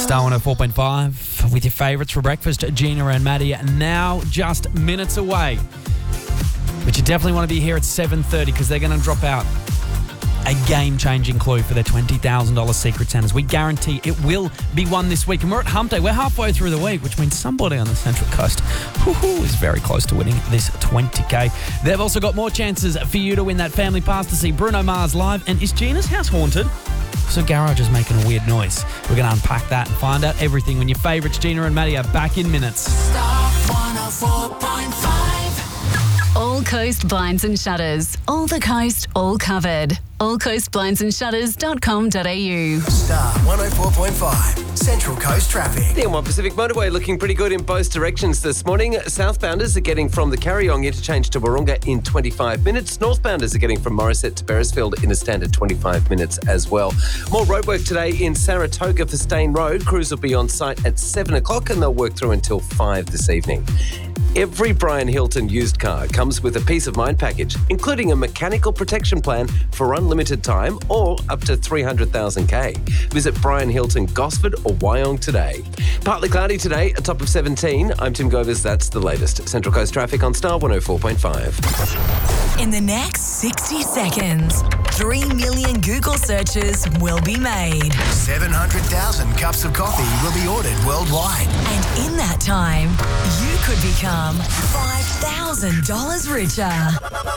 Star 104.5 with your favourites for breakfast, Gina and Maddie, now just minutes away. But you definitely want to be here at 7:30 because they're going to drop out a game-changing clue for their $20,000 Secret Santas. We guarantee it will be won this week. And we're at Hump Day. We're halfway through the week, which means somebody on the Central Coast is very close to winning this 20K. They've also got more chances for you to win that family pass to see Bruno Mars live. And is Gina's house haunted? So garage is making a weird noise. We're going to unpack that and find out everything when your favourites, Gina and Maddie, are back in minutes. Star 104.5. All Coast Blinds and Shutters. All the coast, all covered. allcoastblindsandShutters.com.au. Star 104.5, Central Coast traffic. The M1 Pacific Motorway looking pretty good in both directions this morning. Southbounders are getting from the Carryong interchange to Wahroonga in 25 minutes. Northbounders are getting from Morisset to Beresfield in a standard 25 minutes as well. More roadwork today in Saratoga for Stane Road. Crews will be on site at 7 o'clock and they'll work through until 5 this evening. Every Brian Hilton used car comes with a peace of mind package, including a mechanical protection plan for unlimited time or up to 300,000K. Visit Brian Hilton, Gosford or Wyong today. Partly cloudy today, a top of 17. I'm Tim Govers. That's the latest. Central Coast traffic on Star 104.5. In the next 60 seconds, 3 million Google searches will be made. 700,000 cups of coffee will be ordered worldwide. And in that time, you could become $5,000 richer.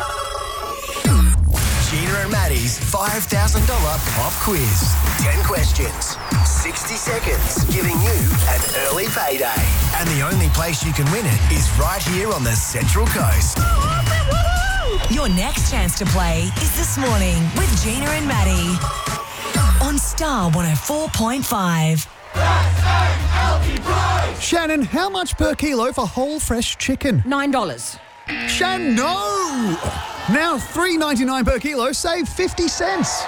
Gina and Maddie's $5,000 pop quiz. 10 questions, 60 seconds, giving you an early payday. And the only place you can win it is right here on the Central Coast. Your next chance to play is this morning with Gina and Maddie on Star 104.5. Shannon, how much per kilo for whole fresh chicken? $9. Shannon, no! Now $3.99 per kilo, save 50 cents.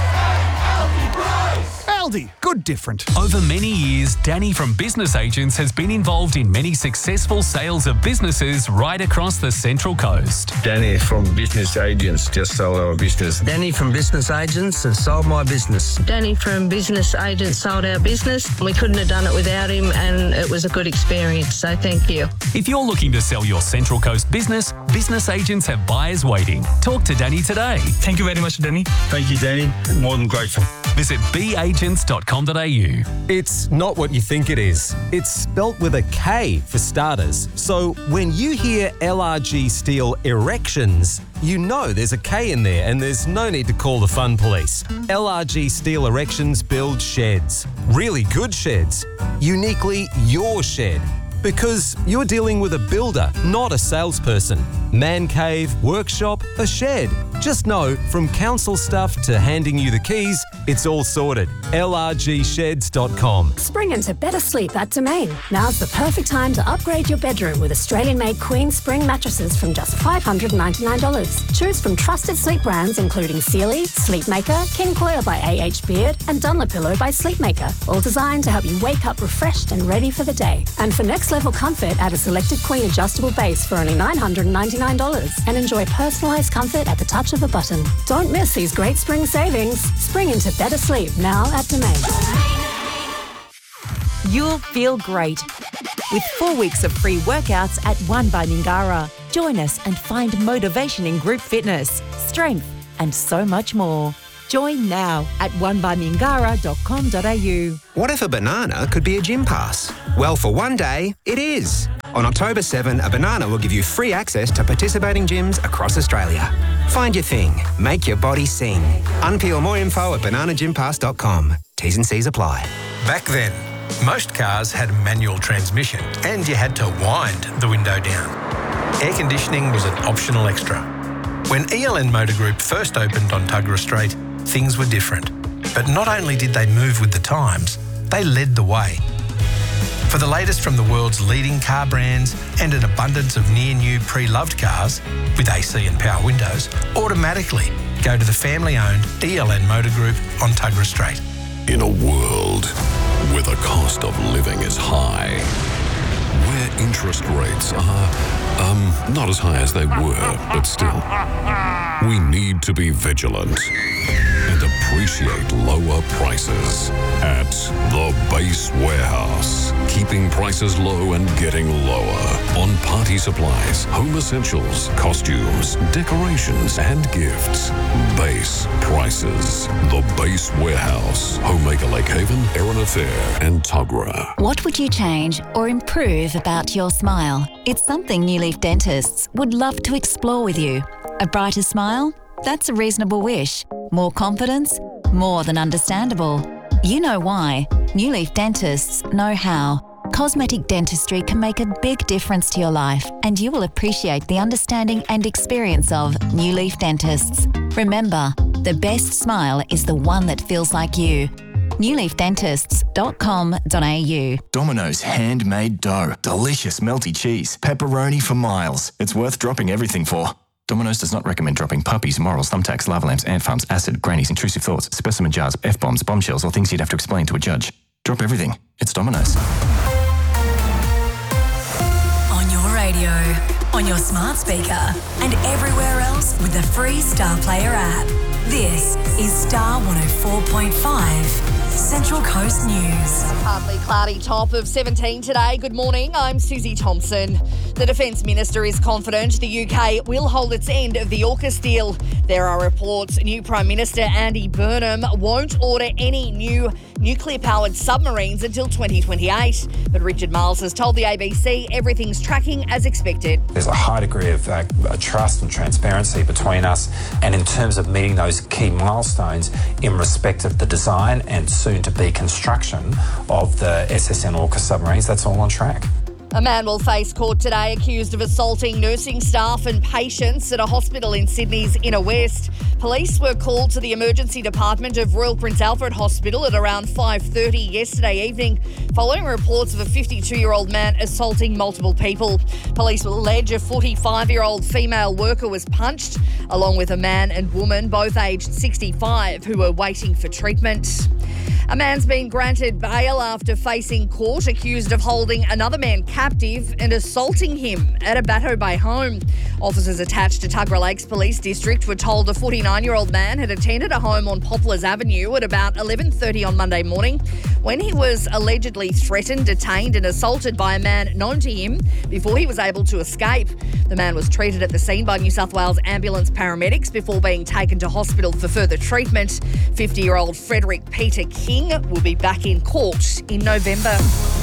Aldi, good different. Over many years, Danny from Business Agents has been involved in many successful sales of businesses right across the Central Coast. Danny from Business Agents just sold our business. Danny from Business Agents has sold my business. Danny from Business Agents sold our business. We couldn't have done it without him and it was a good experience, so thank you. If you're looking to sell your Central Coast business, Business Agents have buyers waiting. Talk to Danny today. Thank you very much, Danny. Thank you, Danny. More than grateful. Visit beagents.com.au. It's not what you think it is. It's spelt with a K for starters. So when you hear LRG Steel Erections, you know there's a K in there and there's no need to call the fun police. LRG Steel Erections build sheds. Really good sheds. Uniquely your shed. Because you're dealing with a builder, not a salesperson. Man cave, workshop, a shed. Just know, from council stuff to handing you the keys, it's all sorted. LRGsheds.com. Spring into better sleep at Domain. Now's the perfect time to upgrade your bedroom with Australian-made Queen Spring mattresses from just $599. Choose from trusted sleep brands including Sealy, Sleepmaker, King Coil by A.H. Beard, and Dunlopillow by Sleepmaker. All designed to help you wake up refreshed and ready for the day. And for next level comfort, add a selected Queen adjustable base for only $999 and enjoy personalised comfort at the touch of a button. Don't miss these great spring savings. Spring into better sleep now at Domain. You'll feel great with 4 weeks of free workouts at One by Mingara. Join us and find motivation in group fitness, strength, and so much more. Join now at onebymingara.com.au. What if a banana could be a gym pass? Well, for one day, it is. On October 7, a banana will give you free access to participating gyms across Australia. Find your thing. Make your body sing. Unpeel more info at bananagympass.com. T's and C's apply. Back then, most cars had a manual transmission and you had to wind the window down. Air conditioning was an optional extra. When ELN Motor Group first opened on Tuggerah Strait, things were different. But not only did they move with the times, they led the way. For the latest from the world's leading car brands and an abundance of near-new pre-loved cars with AC and power windows, automatically go to the family-owned ELN Motor Group on Tuggerah Strait. In a world where the cost of living is high, where interest rates are, not as high as they were, but still, we need to be vigilant and appreciate lower prices at The Baseware. keeping prices low and getting lower on party supplies, home essentials, costumes, decorations, and gifts. Base prices. The Base Warehouse. Homemaker Lake Haven, Erina Fair, and Tuggerah. What would you change or improve about your smile? It's something New Leaf dentists would love to explore with you. A brighter smile? That's a reasonable wish. More confidence? More than understandable. You know why. New Leaf dentists know how. Cosmetic dentistry can make a big difference to your life, and you will appreciate the understanding and experience of New Leaf dentists. Remember, the best smile is the one that feels like you. newleafdentists.com.au. Domino's handmade dough. Delicious melty cheese. Pepperoni for miles. It's worth dropping everything for. Domino's does not recommend dropping puppies, morals, thumbtacks, lava lamps, ant farms, acid, grannies, intrusive thoughts, specimen jars, F-bombs, bombshells, or things you'd have to explain to a judge. Drop everything. It's Domino's. On your radio, on your smart speaker, and everywhere else with the free Star Player app. This is Star 104.5. Central Coast News. Partly cloudy, top of 17 today. Good morning, I'm Susie Thompson. The Defence Minister is confident the UK will hold its end of the AUKUS deal. There are reports new Prime Minister Andy Burnham won't order any new nuclear-powered submarines until 2028. But Richard Miles has told the ABC everything's tracking as expected. There's a high degree of trust and transparency between us, and in terms of meeting those key milestones in respect of the design and soon-to-be construction of the SSN AUKUS submarines, that's all on track. A man will face court today accused of assaulting nursing staff and patients at a hospital in Sydney's Inner West. Police were called to the emergency department of Royal Prince Alfred Hospital at around 5:30 yesterday evening, following reports of a 52-year-old man assaulting multiple people. Police allege a 45-year-old female worker was punched, along with a man and woman, both aged 65, who were waiting for treatment. A man's been granted bail after facing court accused of holding another man captive and assaulting him at a Batto Bay home. Officers attached to Tuggerah Lakes Police District were told a 49-year-old man had attended a home on Poplars Avenue at about 11:30 on Monday morning when he was allegedly threatened, detained and assaulted by a man known to him before he was able to escape. The man was treated at the scene by New South Wales ambulance paramedics before being taken to hospital for further treatment. 50-year-old Frederick Peter King will be back in court in November.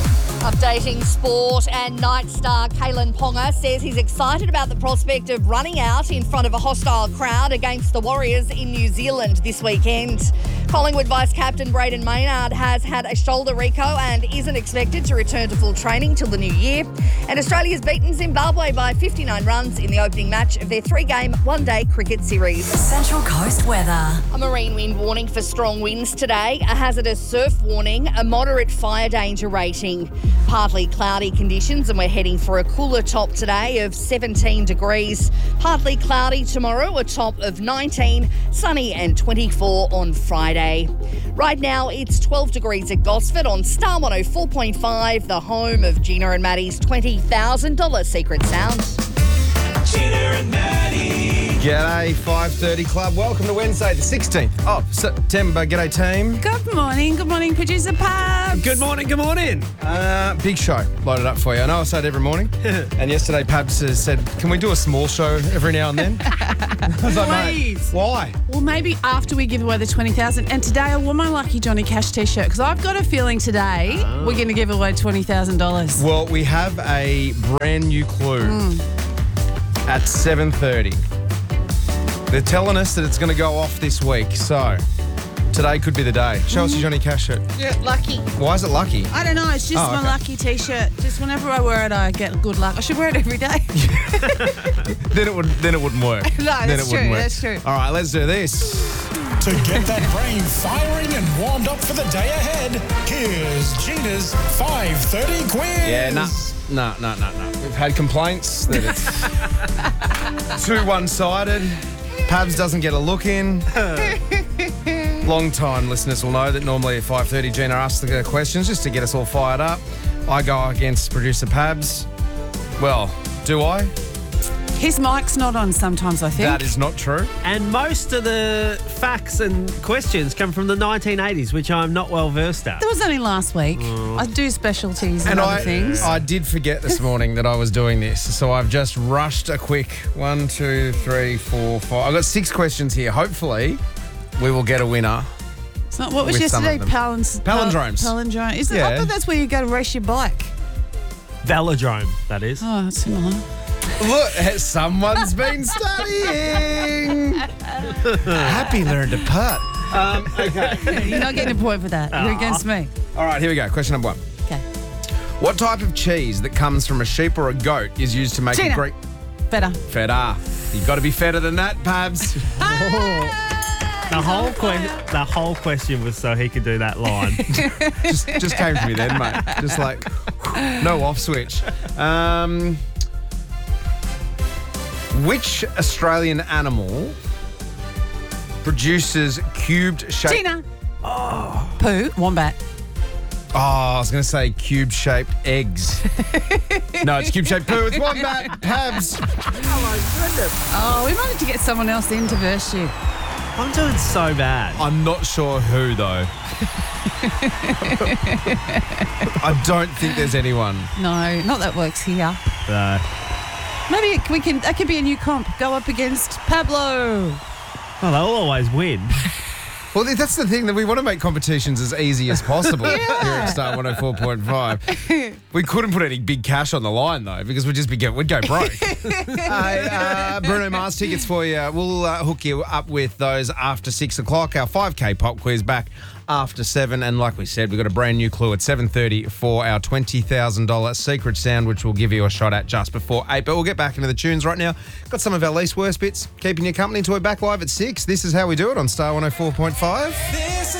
Updating sport, and night star Kalen Ponga says he's excited about the prospect of running out in front of a hostile crowd against the Warriors in New Zealand this weekend. Collingwood Vice-Captain Braden Maynard has had a shoulder reco and isn't expected to return to full training till the new year. And Australia's beaten Zimbabwe by 59 runs in the opening match of their 3-game one-day cricket series. Central Coast weather. A marine wind warning for strong winds today, a hazardous surf warning, a moderate fire danger rating. Partly cloudy conditions, and we're heading for a cooler top today of 17 degrees. Partly cloudy tomorrow, a top of 19, sunny and 24 on Friday. Right now, it's 12 degrees at Gosford on Star 104.5, the home of Gina and Maddie's $20,000 secret sound. Gina and Maddie. G'day, 5:30 Club. Welcome to Wednesday, the 16th of September. G'day, team. Good morning, producer Pabs. Good morning. Big show loaded up for you. I know I say it every morning. And yesterday, Pabs has said, can we do a small show every now and then? I was like, mate, why? Well, maybe after we give away the 20,000. And today I wore my Lucky Johnny Cash t-shirt because I've got a feeling today we're going to give away $20,000. Well, we have a brand new clue at 7:30. They're telling us that it's going to go off this week, so today could be the day. Show us your Johnny Cash shirt. Yeah, lucky. Why is it lucky? I don't know. It's just my lucky t-shirt. Just whenever I wear it, I get good luck. I should wear it every day. Then it wouldn't work. No, that's true. That's true. All right, let's do this. To get that brain firing and warmed up for the day ahead, here's Gina's 5:30 quiz. Yeah, no. We've had complaints that it's too one-sided. Pabs doesn't get a look in. Long-time listeners will know that normally at 5:30 Gina asks the questions just to get us all fired up. I go against producer Pabs. Well, do I? His mic's not on sometimes, I think. That is not true. And most of the facts and questions come from the 1980s, which I'm not well versed at. That was only last week. I do specialties and other things. I did forget this morning that I was doing this, so I've just rushed a quick 1, 2, 3, 4, 5. I've got 6 questions here. Hopefully, we will get a winner. It's not, what was with some yesterday? of them. Palindromes. Is it? I Yeah. thought that's where you go to race your bike. Velodrome, that is. Oh, that's similar. Look, someone's been studying. Happy learned to putt. Okay. You're not getting a point for that. You're against me. All right, here we go. Question number 1. Okay. What type of cheese that comes from a sheep or a goat is used to make Cheetah. a great... Better. Feta. You've got to be fatter than that, Pabs. The whole question was so he could do that line. just came to me then, mate. Just like, no off switch. Which Australian animal produces cubed shaped... Tina. Poo. Wombat. Oh, I was going to say cube-shaped eggs. No, it's cube-shaped poo. It's wombat. Pabs. Oh, we might have to get someone else in to verse you. I'm doing so bad. I'm not sure who, though. I don't think there's anyone. No, not that works here. No. Maybe that could be a new comp. Go up against Pablo. Well, they'll always win. Well, that's the thing, that we want to make competitions as easy as possible here at Star 104.5. We couldn't put any big cash on the line, though, because we'd go broke. Bruno Mars tickets for you. We'll hook you up with those after 6 o'clock. Our 5K pop quiz back after 7. And like we said, we've got a brand new clue at 7:30 for our $20,000 secret sound, which we'll give you a shot at just before 8. But we'll get back into the tunes right now. Got some of our least worst bits keeping you company until we're back live at 6. This is how we do it on Star 104.5.